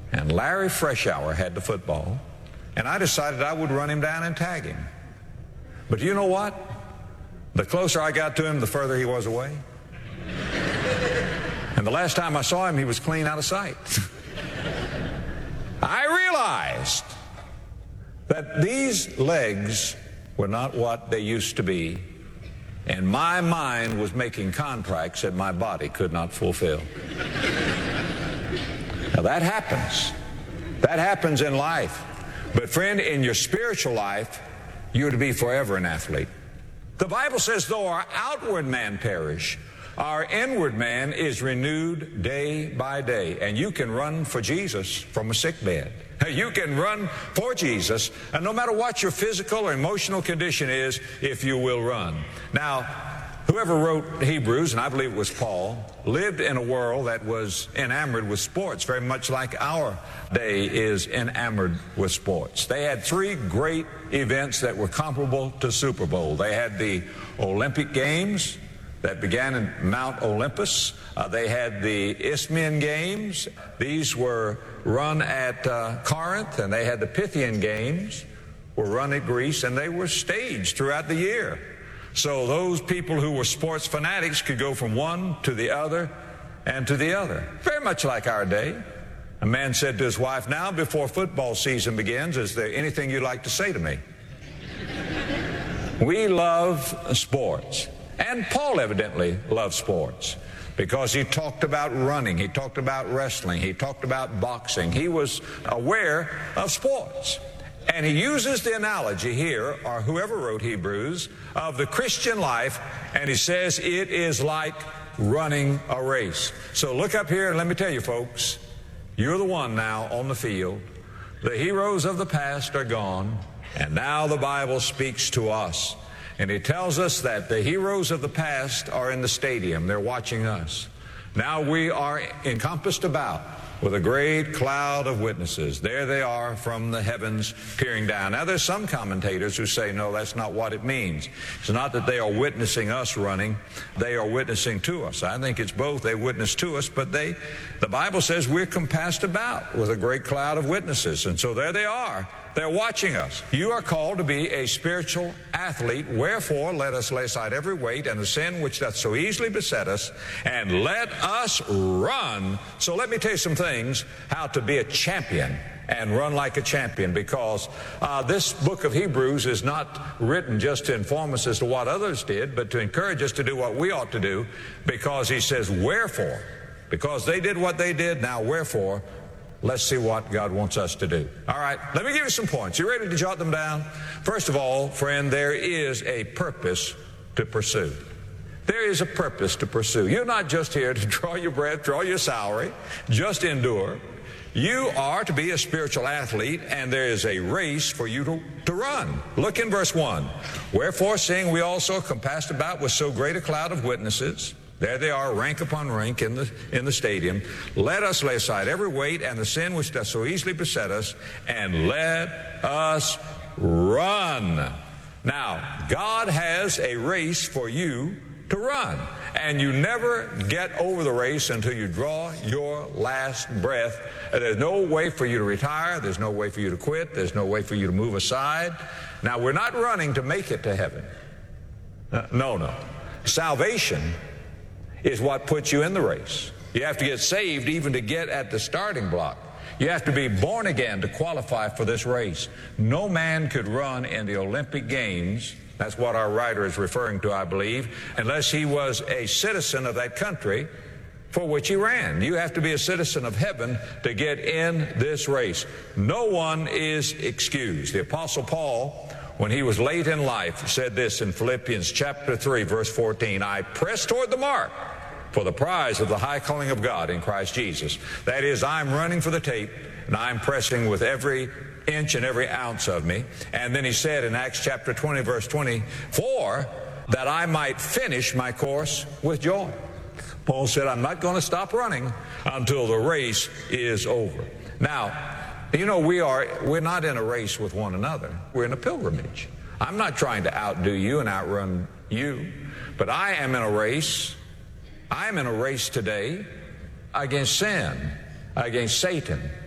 and Larry Freshour had the football, and I decided I would run him down and tag him. But you know what? The closer I got to him, the further he was away. And the last time I saw him, he was clean out of sight. I realized that these legs were not what they used to be, and my mind was making contracts that my body could not fulfill. Now that happens. That happens in life. But friend, in your spiritual life, you're to be forever an athlete. The Bible says, though our outward man perish, our inward man is renewed day by day. And you can run for Jesus from a sick bed. You can run for Jesus, and no matter what your physical or emotional condition is, if you will run. Now, whoever wrote Hebrews, and I believe it was Paul, lived in a world that was enamored with sports, very much like our day is enamored with sports. They had three great events that were comparable to Super Bowl. They had the Olympic Games that began in Mount Olympus. They had the Isthmian Games. These were run at Corinth, and they had the Pythian Games were run at Greece, and they were staged throughout the year. So those people who were sports fanatics could go from one to the other and to the other. Very much like our day. A man said to his wife, now before football season begins, is there anything you'd like to say to me? We love sports. And Paul evidently loved sports because he talked about running, he talked about wrestling, he talked about boxing. He was aware of sports. And he uses the analogy here, or whoever wrote Hebrews, of the Christian life, and he says it is like running a race. So look up here and let me tell you, folks, you're the one now on the field. The heroes of the past are gone, and now the Bible speaks to us. And it tells us that the heroes of the past are in the stadium. They're watching us. Now we are encompassed about with a great cloud of witnesses. There they are from the heavens peering down. Now there's some commentators who say, no, that's not what it means. It's not that they are witnessing us running. They are witnessing to us. I think it's both. They witness to us, but the Bible says we're compassed about with a great cloud of witnesses. And so there they are. They're watching us. You are called to be a spiritual athlete. Wherefore, let us lay aside every weight and the sin which doth so easily beset us, and let us run. So let me tell you some things how to be a champion and run like a champion, because this book of Hebrews is not written just to inform us as to what others did, but to encourage us to do what we ought to do, because he says, wherefore, because they did what they did, now wherefore, let's see what God wants us to do. All right, let me give you some points. You ready to jot them down? First of all, friend, there is a purpose to pursue. There is a purpose to pursue. You're not just here to draw your breath, draw your salary, just endure. You are to be a spiritual athlete, and there is a race for you to run. Look in verse 1. Wherefore, seeing we also are compassed about with so great a cloud of witnesses, there they are, rank upon rank in the stadium. Let us lay aside every weight and the sin which doth so easily beset us, and let us run. Now, God has a race for you to run, and you never get over the race until you draw your last breath. There's no way for you to retire. There's no way for you to quit. There's no way for you to move aside. Now, we're not running to make it to heaven. No. Salvation is what puts you in the race. You have to get saved even to get at the starting block. You have to be born again to qualify for this race. No man could run in the Olympic Games, that's what our writer is referring to, I believe, unless he was a citizen of that country for which he ran. You have to be a citizen of heaven to get in this race. No one is excused. The Apostle Paul, when he was late in life, said this in Philippians chapter 3, verse 14, I press toward the mark for the prize of the high calling of God in Christ Jesus. That is, I'm running for the tape, and I'm pressing with every inch and every ounce of me. And then he said in Acts chapter 20, verse 24, that I might finish my course with joy. Paul said, I'm not going to stop running until the race is over. Now, you know, we're not in a race with one another. We're in a pilgrimage. I'm not trying to outdo you and outrun you, but I am in a race. I am in a race today against sin, against Satan,